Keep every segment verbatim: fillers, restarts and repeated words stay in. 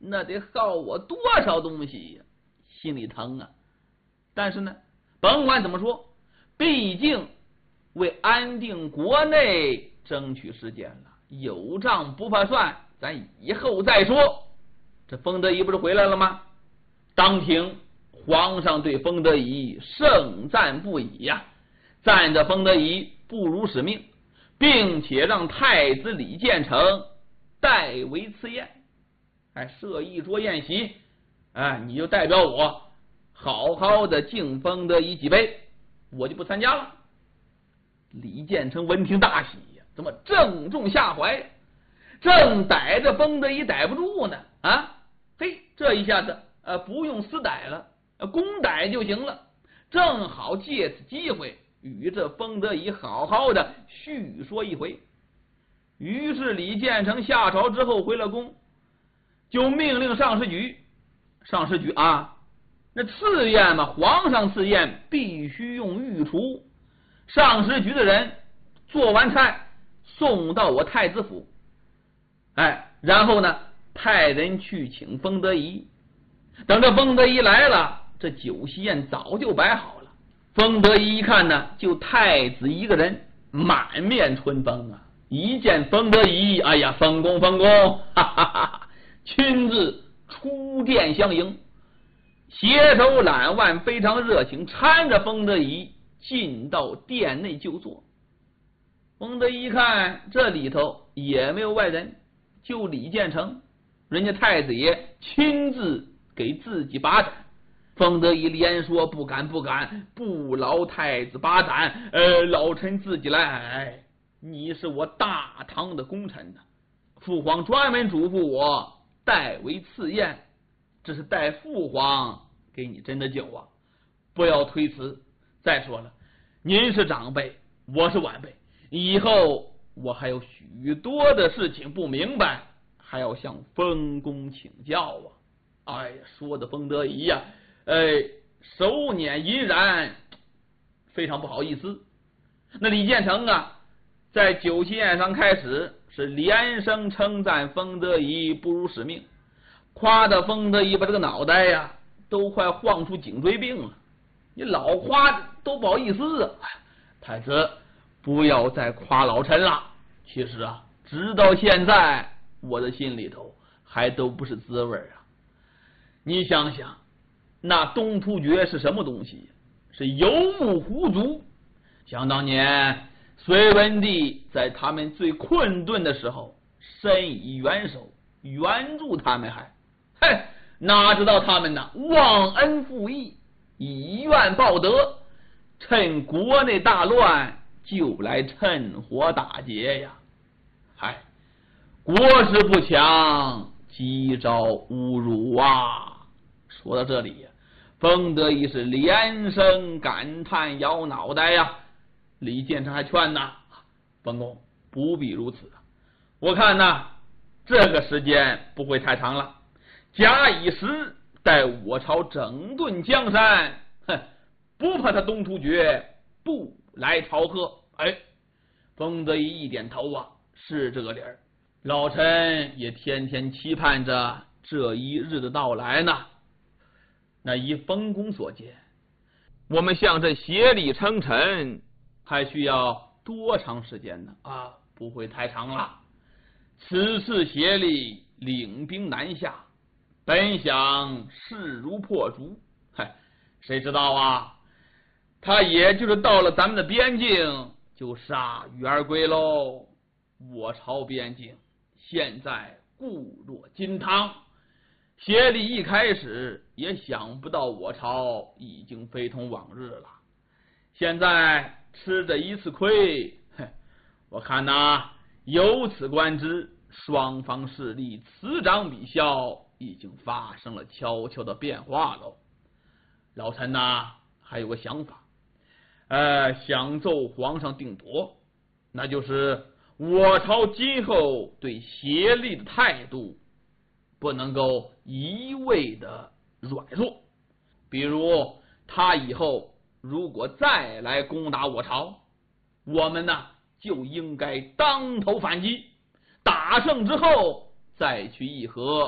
那得耗我多少东西呀，心里疼啊。但是呢，甭管怎么说，毕竟为安定国内争取时间了，有账不怕算，咱以后再说。这封德仪不是回来了吗？当庭皇上对封德仪盛赞不已呀、啊，赞着封德仪不辱使命，并且让太子李建成代为赐宴，哎，设一桌宴席，哎，你就代表我好好的敬封德仪几杯，我就不参加了。李建成闻听大喜呀，怎么正中下怀，正逮着封德仪逮不住呢啊！嘿，这一下子呃不用私逮了，公逮就行了，正好借此机会与这封德仪好好的叙说一回。于是李建成下朝之后回了宫，就命令上士举，上士举啊，那赐宴嘛，皇上赐宴必须用御厨，上士举的人做完菜送到我太子府，哎，然后呢派人去请封德仪。等这封德仪来了，这酒席宴早就摆好了。封德仪一看呢，就太子一个人，满面春风啊！一见封德仪，哎呀，封公封公，哈哈哈，亲自出殿相迎，携手揽腕，非常热情，搀着封德仪进到殿内就坐。封德仪一看这里头也没有外人，就李建成，人家太子爷亲自给自己把盏。封德仪连说不敢不敢，不劳太子把盏，呃，老臣自己来。哎，你是我大唐的功臣呢，父皇专门嘱咐我代为赐宴，这是代父皇给你斟的酒啊，不要推辞。再说了，您是长辈，我是晚辈，以后我还有许多的事情不明白，还要向封公请教啊。哎呀，说的封德仪呀、啊，哎，手捻银然，非常不好意思。那李建成啊，在酒席宴上开始是连声称赞封德仪不辱使命，夸的封德仪把这个脑袋呀都快晃出颈椎病了。你老夸都不好意思啊！太子，不要再夸老臣了。其实啊，直到现在我的心里头还都不是滋味啊。你想想，那东突厥是什么东西？是游牧胡族。想当年隋文帝在他们最困顿的时候伸以援手，援助他们还，嘿，哪知道他们呢忘恩负义，以怨报德，趁国内大乱就来趁火打劫呀！嗨，国势不强，急招侮辱啊！说到这里呀，封德仪是连声感叹，摇脑袋呀。李建成还劝呐，封公不必如此，我看呐，这个时间不会太长了，假以时待我朝整顿江山，哼，不怕他东突厥不来朝贺。哎，封德仪一点头啊，是这个理儿，老臣也天天期盼着这一日的到来呢。那依封公所见，我们向这协理称臣还需要多长时间呢？啊，不会太长了。此次协理领兵南下，本想势如破竹，嗨，谁知道啊，他也就是到了咱们的边境就铩羽而归喽。我朝边境现在固若金汤，协理一开始也想不到我朝已经非同往日了，现在吃这一次亏，我看呐，由此观之，双方势力此涨彼消，已经发生了悄悄的变化喽。老臣呐，还有个想法，呃，想奏皇上定夺，那就是我朝今后对协力的态度不能够一味的软弱，比如他以后如果再来攻打我朝，我们呢就应该当头反击，打胜之后再去议和，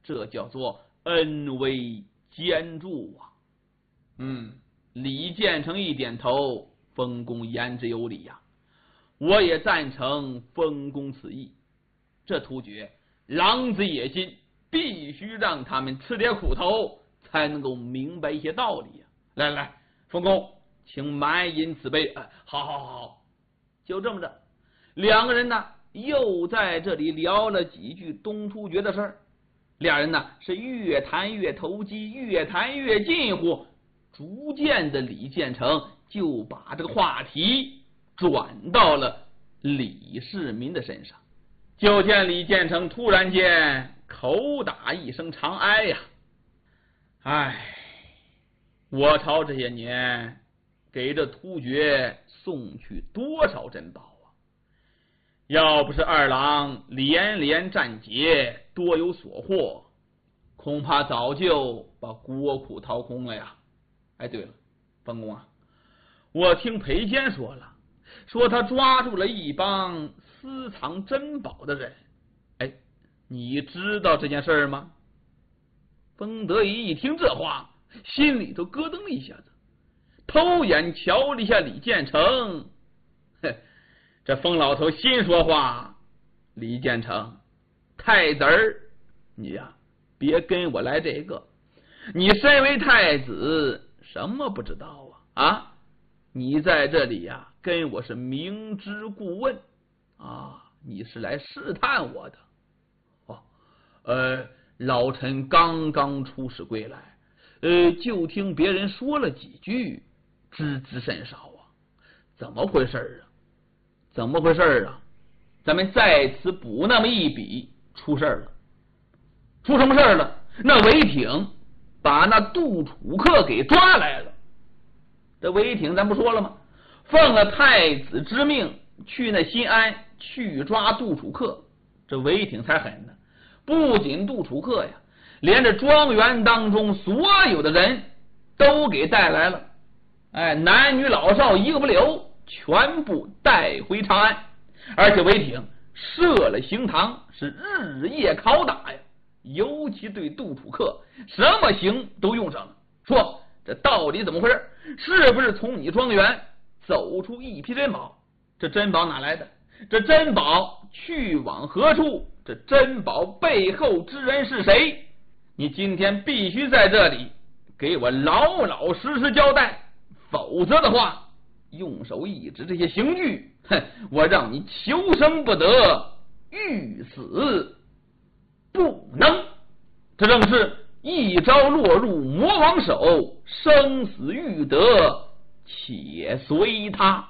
这叫做恩威兼助啊。嗯，李建成一点头，封公言之有理呀、啊，我也赞成封公此意。这突厥狼子野心，必须让他们吃点苦头，才能够明白一些道理呀、啊。来来，封公，请满饮此杯。哎，好好好，就这么着，两个人呢又在这里聊了几句东突厥的事儿。俩人呢是越谈越投机，越谈越近乎，逐渐的李建成就把这个话题转到了李世民的身上。就见李建成突然间口打一声长哀呀、啊，唉，我朝这些年给这突厥送去多少珍宝啊！要不是二郎连连战捷，多有所获，恐怕早就把国库掏空了呀。哎，对了，封公啊，我听裴坚说了，说他抓住了一帮私藏珍宝的人。哎，你知道这件事吗？封德仪一听这话，心里头咯噔了一下子，偷眼瞧了一下李建成。嘿，这封老头心说话，李建成，太子儿，你呀、啊，别跟我来这个。你身为太子，什么不知道啊？啊，你在这里呀、啊，跟我是明知故问啊，你是来试探我的。哦，呃，老臣刚刚出使归来，呃，就听别人说了几句，知之甚少啊。怎么回事啊？怎么回事啊？咱们在此补那么一笔，出事了。出什么事了？那韦挺把那杜楚客给抓来了。这韦挺咱不说了吗？奉了太子之命去那新安去抓杜楚客。这韦挺才狠呢，不仅杜楚客呀，连这庄园当中所有的人都给带来了。哎，男女老少一个不留，全部带回长安。而且韦挺设了刑堂，是日夜拷打呀，尤其对杜楚客什么刑都用上了。说这到底怎么回事？是不是从你庄园走出一批珍宝？这珍宝哪来的？这珍宝去往何处？这珍宝背后之人是谁？你今天必须在这里给我老老实实交代，否则的话，用手一指这些刑具，哼，我让你求生不得，欲死不能。这正是一朝落入魔王手，生死欲得，且随他。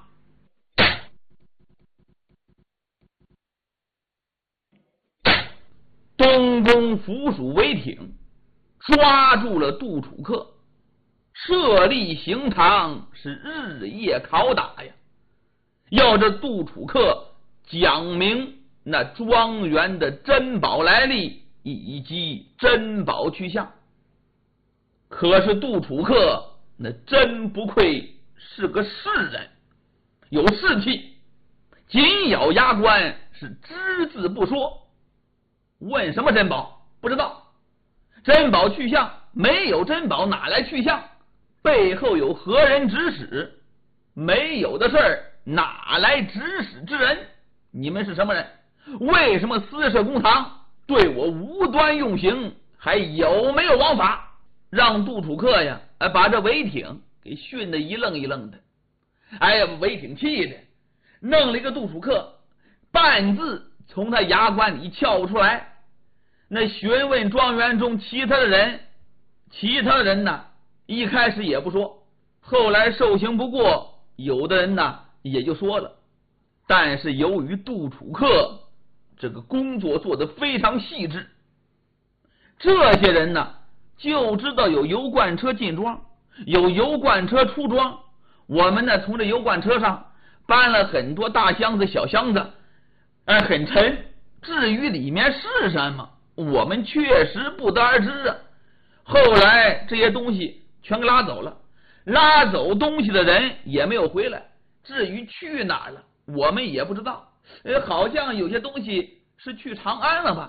东宫府属韦挺抓住了杜楚客，设立刑堂，是日夜拷打呀，要这杜楚客讲明那庄园的珍宝来历以及珍宝去向。可是杜楚客那真不愧是个士人，有士气，紧咬牙关，是只字不说。问什么珍宝？不知道。珍宝去向？没有珍宝哪来去向？背后有何人指使？没有的事儿哪来指使之人？你们是什么人？为什么私设公堂，对我无端用刑？还有没有王法？让杜楚客呀，把这韦挺给训得一愣一愣的。哎呀，韦挺气的，弄了一个杜楚客，半字从他牙关里撬不出来。那询问庄园中其他的人，其他的人呢，一开始也不说，后来受刑不过，有的人呢也就说了。但是由于杜楚客这个工作做得非常细致，这些人呢就知道有油罐车进庄，有油罐车出庄。我们呢从这油罐车上搬了很多大箱子小箱子，哎，很沉，至于里面是什么，我们确实不得而知啊。后来这些东西全给拉走了，拉走东西的人也没有回来，至于去哪儿了我们也不知道。呃，好像有些东西是去长安了吧，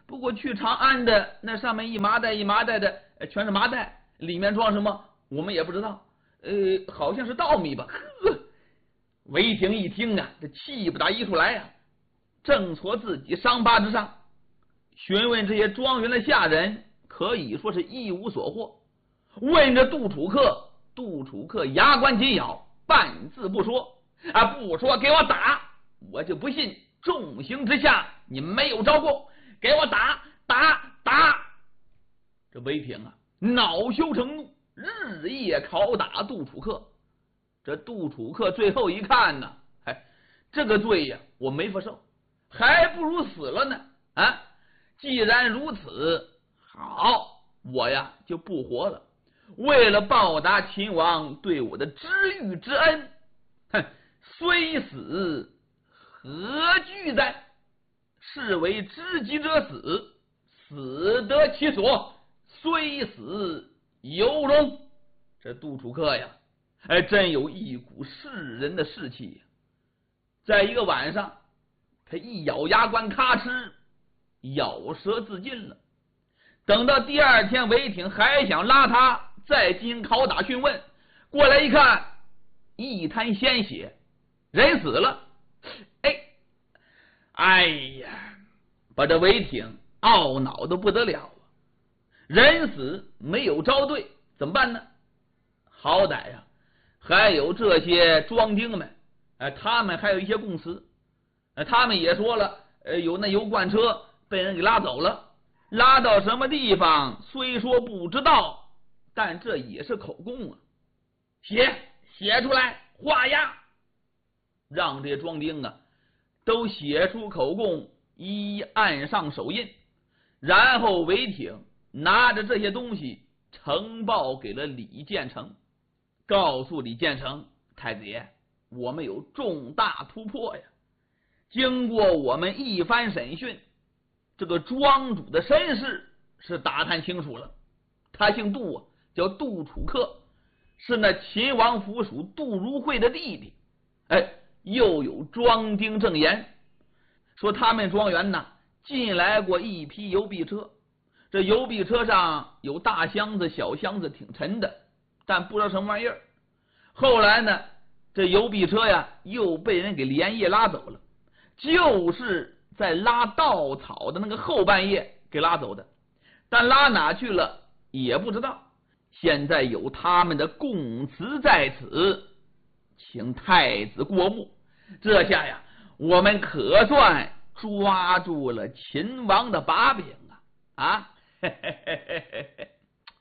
不过去长安的那上面一麻袋一麻袋的，全是麻袋，里面装什么我们也不知道，呃，好像是稻米吧。呵，韦挺一听啊，这气不打一处来呀、啊，正戳自己伤疤之上。询问这些庄园的下人，可以说是一无所获。问着杜楚客，杜楚客牙关紧咬，半字不说啊，不说给我打，我就不信重刑之下你没有招供，给我打打打！这韦挺啊，恼羞成怒，日夜拷打杜楚客。这杜楚客最后一看呢，哎，这个罪呀，我没法受，还不如死了呢啊！既然如此，好，我呀就不活了。为了报答秦王对我的知遇之恩，哼，虽死何惧哉？是为知己者死，死得其所，虽死犹荣。这杜楚客呀，哎，真有一股世人的士气。在一个晚上，他一咬牙关，咔哧，咬舌自尽了。等到第二天，韦挺还想拉他再进行拷打讯问，过来一看，一滩鲜血，人死了。哎，哎呀，把这韦挺懊恼的不得了啊！人死没有招对，怎么办呢？好歹呀，还有这些庄丁们，哎，他们还有一些供词，哎，他们也说了，呃，有那油罐车被人给拉走了。拉到什么地方虽说不知道，但这也是口供啊，写写出来画押，让这些庄丁啊都写出口供，一一按上手印。然后韦挺拿着这些东西呈报给了李建成，告诉李建成，太子爷，我们有重大突破呀！经过我们一番审讯，这个庄主的身世是打探清楚了，他姓杜啊，叫杜楚客，是那秦王府属杜如晦的弟弟。哎，又有庄丁证言说他们庄园呢进来过一批邮币车，这邮币车上有大箱子小箱子，挺沉的，但不知道什么玩意儿。后来呢，这邮币车呀又被人给连夜拉走了，就是在拉稻草的那个后半夜给拉走的，但拉哪去了也不知道。现在有他们的供词在此，请太子过目。这下呀，我们可算抓住了秦王的把柄啊！啊，嘿嘿嘿嘿嘿嘿。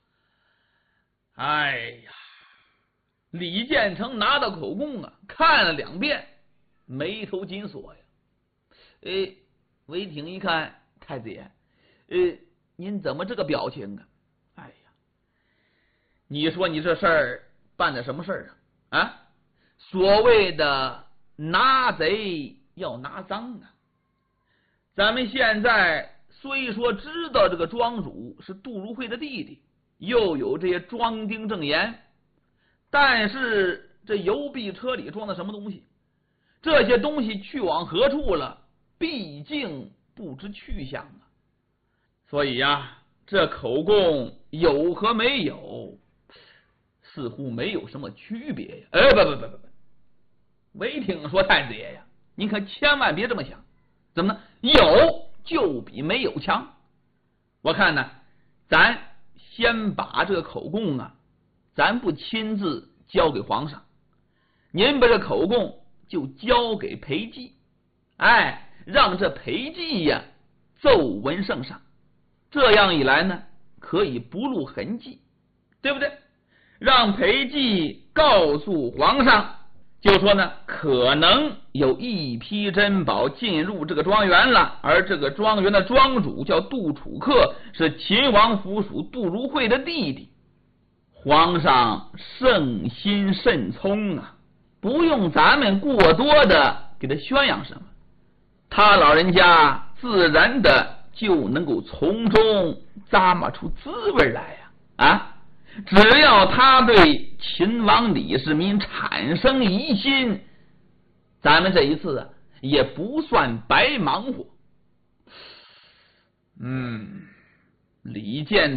哎呀，李建成拿到口供啊，看了两遍，眉头紧锁呀。哎，韦挺一看，太子爷，呃，您怎么这个表情啊？哎呀，你说你这事儿办的什么事儿啊？啊，所谓的拿贼要拿赃啊！咱们现在虽说知道这个庄主是杜如晦的弟弟，又有这些庄丁证言，但是这邮币车里装的什么东西？这些东西去往何处了？毕竟不知去向啊。所以呀、啊，这口供有和没有，似乎没有什么区别呀。哎，不不不不不，韦挺说，太子爷呀，您可千万别这么想。怎么呢？有就比没有强。我看呢，咱先把这个口供啊，咱不亲自交给皇上，您把这口供就交给裴寂，哎，让这裴寂呀奏闻圣上。这样一来呢，可以不露痕迹，对不对？让裴寂告诉皇上，就说呢，可能有一批珍宝进入这个庄园了，而这个庄园的庄主叫杜楚客，是秦王府属杜如晦的弟弟。皇上圣心甚聪啊，不用咱们过多的给他宣扬什么，他老人家自然的就能够从中咂摸出滋味来呀！啊，只要他对秦王李世民产生疑心，咱们这一次啊也不算白忙活。 嗯，李建